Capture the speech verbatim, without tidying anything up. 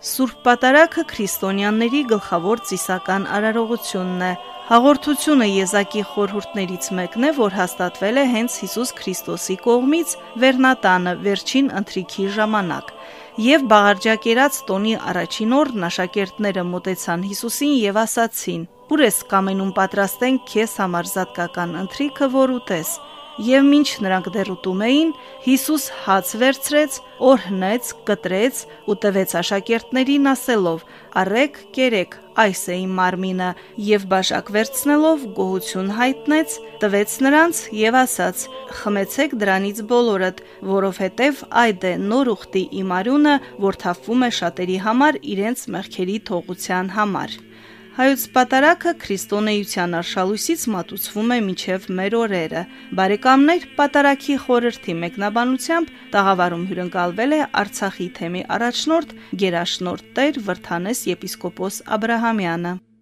Սուրբ Պատարագը քրիստոնյաների գլխավոր ծիսական արարողությունն է։ Հաղորդությունը եզակի խորհուրդներից մեկն է, որ հաստատվել է հենց Հիսուս Քրիստոսի կողմից Վերնատանը վերջին ընթրիքի ժամանակ։ Եվ բաղարջակերած տոնի առաջին օրն աշակերտները մոտեցան Հիսուսին եւ ասացին. «Ուր ես կամենում պատրաստենք քեզ համար զատկական ընթրիքը, որ ուտես»։ Եվ մինչ նրանք դեռ ուտում էին, Հիսուս հաց վերցրեց, օրհնեց, կտրեց ու տվեց աշակերտներին ասելով. «Առեք, կերեք, այս է իմ մարմինը», եւ բաժակ վերցնելով գոհություն հայտնեց, տվեց նրանց եւ ասաց. «Խմեցեք դրանից բոլորդ, որովհետեւ այդ է նոր ուխտի իմ արյունը, որ թափվում է շատերի համար իրենց մեղքերի թողության համար»։ Հայոց Պատարագը քրիստոնեության արշալույսից մատուցվում է մինչև մեր օրերը։ Բարեկամներ, Պատարագի խորհրդի մեկնաբանությամբ տաղավարում հյուրընկալվել է Արցախի թեմի առաջնորդ գերաշնորհ Տեր Վրդանես եպիսկոպոս Աբրահամյանը։